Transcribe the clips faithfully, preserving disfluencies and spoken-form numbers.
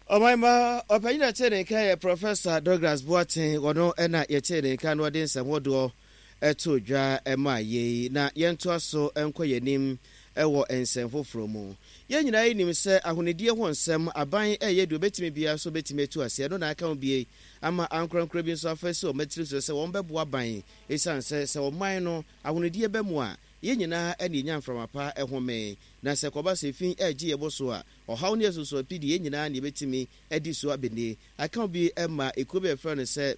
Omaima opanyina tene kai Professor Douglas Boateng wono ena ye tene kan wode nsamodo eto dwa ema ye na yento aso enkoyenim ewo ensemfoforo mu ye nyina yinim se ahonedie ho nsem aban eye do betime bia so betime tu ase no na aka bie ama ankrankra bi so afese o matiri so se won bebo aban esan se se o man no ahonedie be mu a ye nyina ene nya mframapa ehome na se koba se fin eji eboso a ohaw ne soso pidi ye nyina ne betime edi so abene aka bi ema ekobe friend se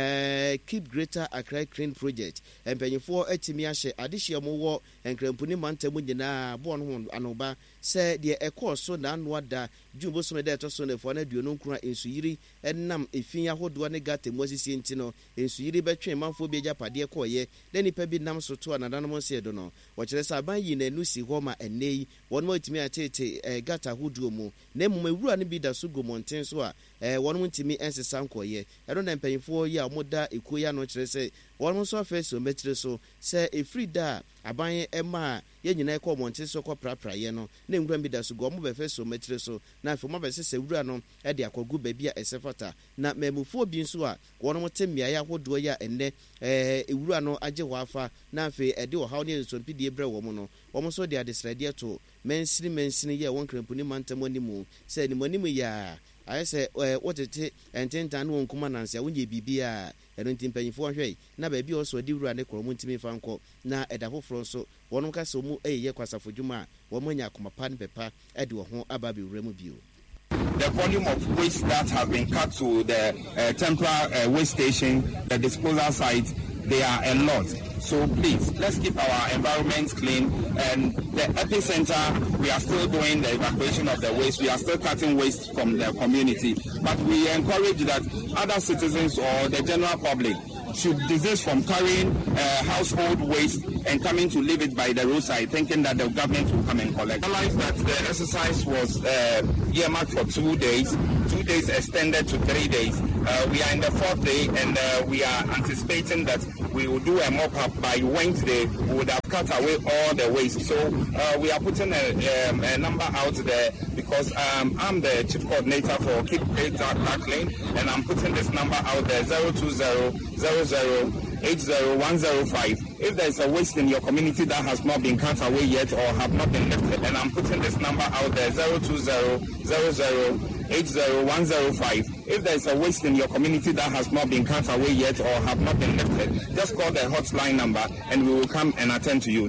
eh keep greater Accra Clean project empanyefo atimi ahye adehye mo wo enkrampuni mantamu nyina bo no ho anoba se de ekoso na anwa da jumbo so de etoso na fo na duonu nkura ensuyiri enam efin ahodo ne gata mosisi ntino ensuyiri betwe manfo bi japade koye na nipa bi nam so to anadano mo se do no wo kire sa ban yi na nusi ho ma enei won mo timi atete eh, gata hodo mu na mum ewura ne bi da so gomonten so a eh, won mo timi ensesa nkoye ero na mpanyifo yi a moda ekoya no kire se won mo so afeso metire so se efrida aban ema ye nyina ekọ monte so kọ prapra ye no na nwura bi da so go mo be feso metire so na afo mo be se wura no e de akogu ba bia esefata na memufo bi nso a won mo temia ya hodo ya enne eh ewura no age ho afa na afi e de o haw ne nso pidi ebre wo mo no wo mo so de adesrade to mensini mensini ye won krampuni mantam animu se ni manimu ya ayese wotete ententan no nkuma nanse wonye bibia eno ntimpanyifo hwei na ba bi oso di wura ne kromo ntimi fanko na edafoforo so wono ka so mu eye kwasafodwuma wo manya komapa ne pepa ede wo ho aba bi wura mu bio. The volume of waste that has been cut to the uh, temporary uh, waste station, the disposal site, they are a lot. So please, let's keep our environment clean. And the epicenter, we are still doing the evacuation of the waste. We are still cutting waste from the community. But we encourage that other citizens or the general public should desist from carrying uh, household waste and coming to leave it by the roadside, thinking that the government will come and collect. I realize that the exercise was uh, earmarked for two days, two days extended to three days. Uh, we are in the fourth day, and uh, we are anticipating that we will do a mop-up by Wednesday. We would have cut away all the waste. So uh, we are putting a, um, a number out there because um, I'm the chief coordinator for Keep Greater Tackling, and I'm putting this number out there, zero two zero zero zero eight zero one zero five. If there is a waste in your community that has not been cut away yet or have not been lifted, and I'm putting this number out there, zero two zero zero zero eight zero one zero five. If there is a waste in your community that has not been cut away yet or have not been lifted, just call the hotline number and we will come and attend to you.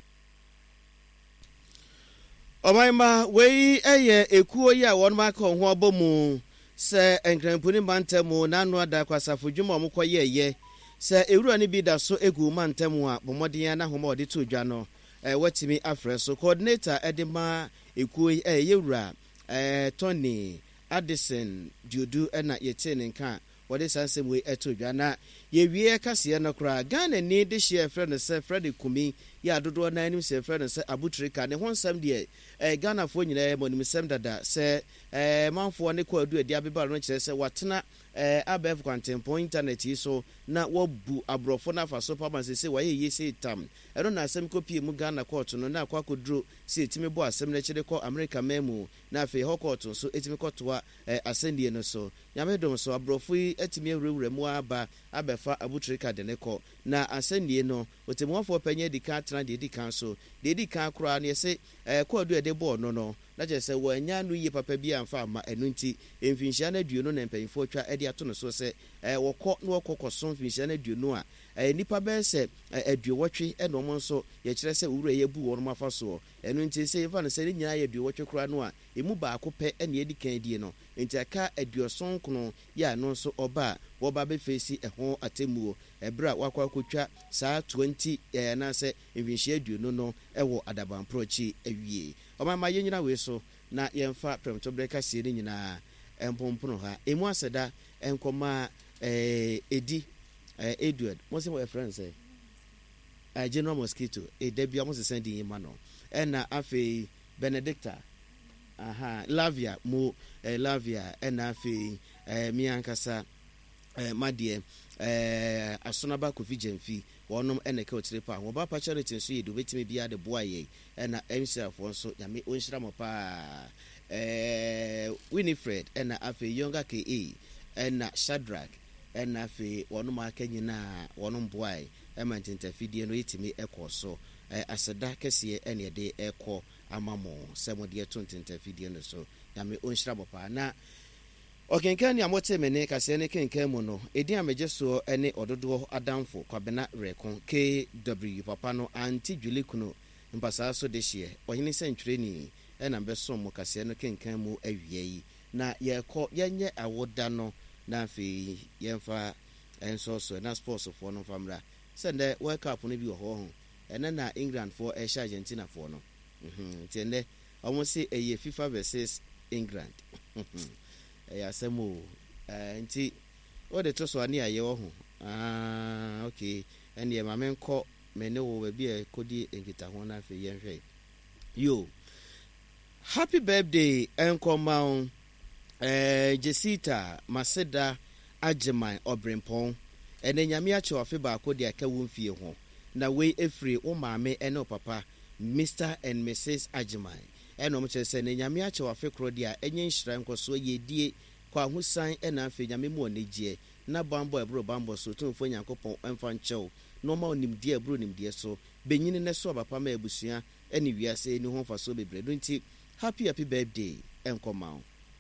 Omaima we eye ekuo ya won ma ko ho abomu se enkrampuni mantemu na anu ada kwasafodwuma omokoye ye se ewura ne bi da so egu mantemu a bomodin na homa ode to dwa no eh watimi afre so coordinator edema ekuo eye wura eh Tony Addison Diodu ena yetene nka wode sansem we eto dwa na ye wie kase na kura Ghana ni de share friend se Fred Kumi ya dodo na anim se friend se Abutrika ne honsam de eh Ghana fo nyina mo nim sem dada se eh manfo ne ko adu adi abeba no kire se watena eh abef kwantempo internet yi so na wobu abrofo na fa so pama se se waye yese tam ero na asem kopie mu Ghana court no na akwa kodro se etimi bo asem na kire ko America memu na fe ho court so etimi kotoa eh asendie no so nyamedom so abrofo yi etimi ewurewure mu aba abefa Abutrika de ne ko na asendie no otemwafo panye dika tena de dika so de dika kura na se eh ko adu ede bo no no na je se wo anya no ye papa bi amfa ma enu nti emfinhia na duonu na mpanyifo atwa ede ato no so se eh wokọ na wokọkọso mfinhia na duonu a eh nipa be se aduowotwe e no mo nso ye kire se wura ye bu wono mafa so enu nti se fa no se ni nyina ye aduowotwe kura no a emu ba akopɛ ene edi kan die no nti aka aduoson kono ya no nso oba wo ba be face eho atemuo ebra wakwa kotwa saa twenty eh na se mfinhia duonu no ewo adaban prochi awie Omama yenyina we so na yemfa premto breka sie ni nyina empompono ha emu aseda enkoma eh edi eh Edward mo se my friend say eh General Mosquito e debia mo se send yin ma no ena afi Benedicta aha Lavia mo eh Lavia ena afi eh mi ankasa eh madie eh Asonaba Kofi Jemfi wonom eneke otrepa wo ba pa charity so ye do betime bia de boaye ena emsirafo so nyame onhira mo pa eh Winifred ɛna afei Younger K A ɛna Shadrack ɛna afei wɔn mu aka nyinaa wɔn mboae ɛma ntentafidie no yɛtumi ɛkɔ so aseda kɛseɛ ɛna yɛde ɛkɔ amamo sɛ mo de to ntentafidie no so nyame onhyira bɔpa na okenkan ni amote mene kase ne kenkan mu no edin amegye so ene ododo adamfo kwabena rekon K W papa no anti dwelekuno mpasa so de hye ohene sentwereni ɛna beso mo kase no kenkan mu awie yi na yɛkɔ yenye awoda no na afi yemfa enso so na sports fo no famra sende World Cup no bi wo ho ɛna na England for ɛhye Argentina for no mhm tiende omo se eye FIFA versus England ya semo eh nti o de to so ani aye wo ho ah okay ene e ma menko me ne wo ba bi e kodi enkita ho na afi ye hwe yo happy birthday enkomao eh Jesita Maseda Ajeman Obrempon ene nyame ache ofe ba akodi aka wo mfie ho na we efri wo maame ene papa Mister and Missus Ajeman eno mo kyerese ne nyame ache wa fekro dia enye nhira nkoso yedie kwa husan ena afi nyame mu onegye na bambo ebro bambo so tumfo nyankopon emfa nchew no ma onimdie ebro nimdie so benyine ne so papa ma abusua ene wiase ni ho fa so bebre do nti happy happy birthday enkoma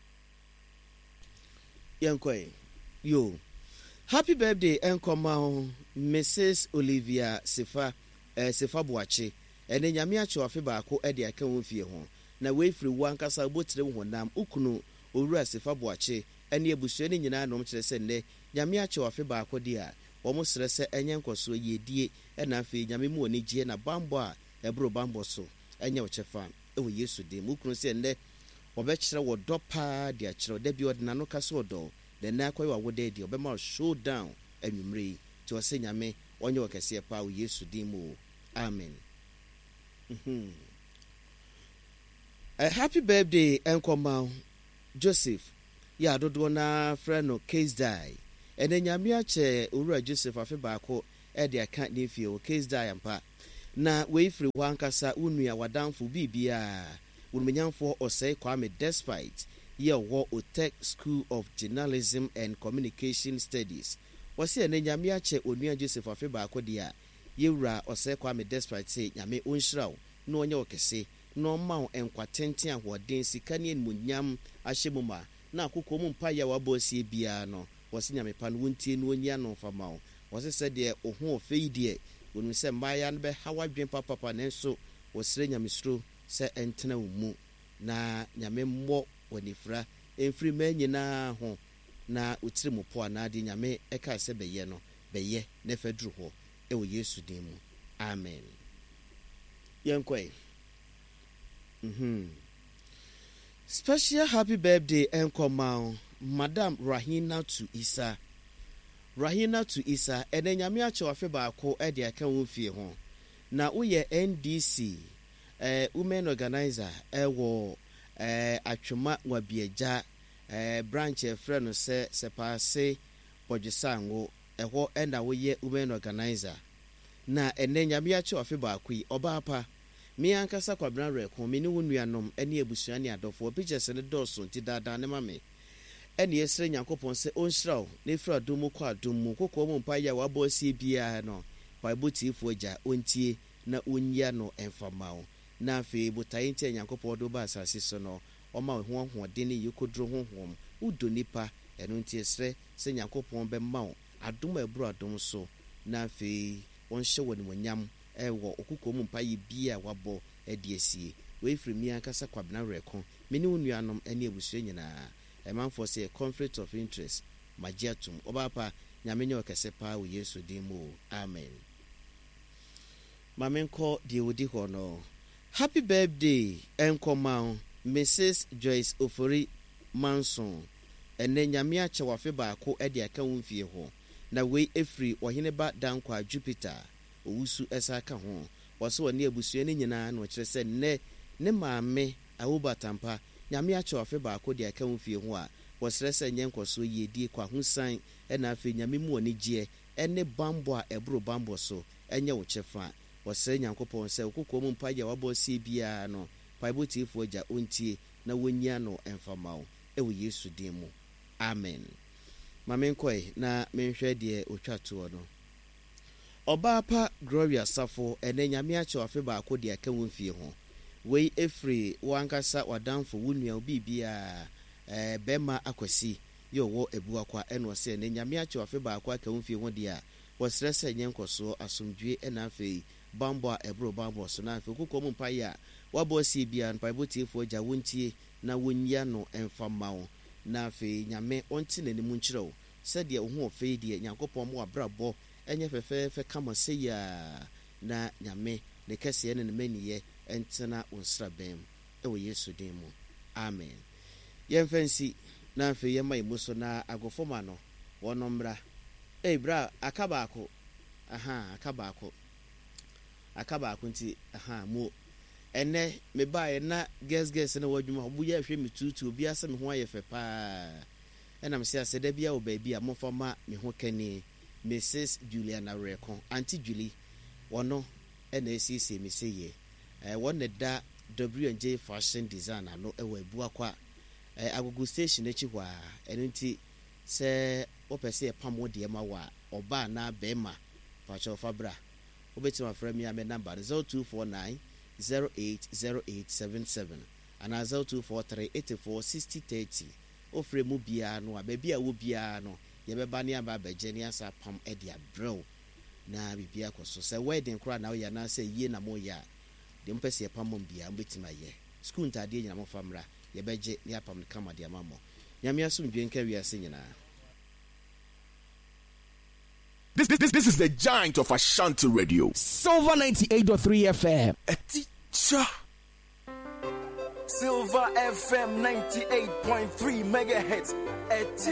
yankoi yo happy birthday enkoma Missus Olivia Sefa eh, Sefa Boache ene nyame ache wa fe baako e de aka won fie ho na we free wan kasa botire ho nam ukunu owura Sefa Boache ene abusua ni nyina no mkyere se ne nyame ache wa fe baako de a wo mo sere se enye nkoso yedie e na afi nyame mu oni gie na bambo a ebro bambo so enye wo chefa e wo Yesu de mu ukunu se ne wo be kyere wo dopa de a kyere da bi odina no kasa odo de na akoy wa wo de de obema showdown anwumre ti wo se nyame onye wo kese pa wo Yesu de mu amen. Mm-hmm. A happy birthday enkomao Joseph ya dodo na freno case die ene nyame ache owura Joseph afi baako e de aka ne fie o case die ampa na we free wankasa unua wadanfo bibia unmenyamfo osei Kwame despite ye wo Otech School of Journalism and Communication Studies wasi ene nyame ache onua Joseph afi baako dia yewura osei Kwame despite say nyame onhyiraw no onye okese no ma enkwatenten ahoden sika ne enmunyam ahyemuma na akoko mu mpa ya wabosie bia no wasi nyame pa no wontie no onya no famao wasi se de oho ofeidie wonu se maya no be hawadwen papa papa nenso wosire nyame suro se entena mu na nyame mmɔ wanifra enfri manyina ho na utire mu po anade nyame eka se beye no beye ne fedru ho e wo Yesu din mu amen yankoi mhm special happy birthday enkomao Madam Rahina to Isa Rahina to Isa ene nyame ache wafe baako e de aka wo fie ho na uye N D C eh women organizer e wo eh atwema wabieja eh branch e frɛ no se sepase podjesango eho enda woye women organizer na ene nyame ache wafe baako yi oba apa mi ankasa kwabena rekon mi ne wonuanom ene abusua ne adofo pictures ne doso nti dada ne mame ene yesre nyankopon se onhyiraw ne fra domu kwa adomu kokko mu mpa ya wabo sie bia no baibotifo agya ontie na onya no enfamao na afi botaye ntie nyankopon do ba asase so no oma ho ho de ne yekodro ho hom udo nipa eno ntie sre se nyankopon be mawo adom aburu adom so na afi onhye woni monyam ewo okuko mu mpa ye bia wabo ediesie we free mi ankasa kwabena rekon meni wonuanom ene abusua nyina emanfo se conflict of interest magiatum obapa nyamenye okese pa wo Yesu din mu amen mamenko die wodi ho no happy birthday enkomao Missus Joyce Ofori Manson ene nyame ache wafe baako e de aka wonfie ho na we efri ohene ba dankwa Jupiter owusu esaka ho waso woni abusua ne nyina no kire se ne ne maame awobatampa nyame ache wafe baako de aka wonfie ho a wasre se nyenkoso yedie kwa husan e na afi nyame mu oni gie ene bambo a ebro bambo so enye wo chefa wasre nyankopon se okoko mu mpaje wabo sie bia no paibotifo agya ontie na wonya no emfamao ɛwɔ Yesu din mu. Amen. Mamenkoi na menhwɛ deɛ otwa toɔ no. Ɔbaa pa Gloria Safo ɛnɛ nyame akyɛ afe baako deɛ aka wo mfie ho. Wei efiri wankasa wadamfo wunua bibia eh bema akwasi yo wo ebuakwa ɛno sɛ ɛnɛ nyame akyɛ afe baako aka wo mfie ho deɛ wɔsrɛ sɛ nyenkoso asomdwe ɛna afei bambo a ɛbro bambo so na afei kokɔ mu mpae a wabɔ sie bia mpae botiefo agya wontie na wonnya no ɛmfa mawo na afei nyame ɔnte n'anim nkyerɛw sɛdeɛ wo ho ɔfei deɛ nyankopɔn mo abrabɔ ɛnyɛ fɛfɛɛfɛ kama sɛ ya na nyame ne kɛseɛ ne ne maniye ɛntena onsrabɛm ɛwɔ Yesu din mu. Amen. Yɛmfansi na afei yɛma yɛmu so na agofoma no wɔnommra eh bra akabaako aha akabaako akabaako nti aha mo ene me bae na guess guess na wadwuma obu ya hwe metutu obi asa me ho ayɛ fɛ paa ɛna me sɛ asɛda bia wo baabi a mofama me ho kani Missus Juliana Rekon Auntie Julie wono ɛna esisi me sɛ ye eh won da W and J fashion designer no ɛwɔ ebuakwa eh agogo station echi hwa ɛno nti sɛ opese e pam wode ma wa oba na bema pacho fabra obetima frɛ me ame number zero two four nine zero eight zero eight seven seven and zero two four three eight four six zero three zero ofre mu bia no ababia wo bia no ye beba ne aba bagye ne asa pam e dia brew na bibia koso sɛ wedding kra na wo ya na sɛ yie na mo ya de mpese e pam mo bia mbetima ye school ntade nyina mo famra ye begye ne apam ne kama de amamo nyame asomdwe nka wiase nyina. This, this, this, this is the giant of Ashanti Radio. Silver ninety-eight point three F M. A teacher. Silver F M ninety-eight point three megahertz. A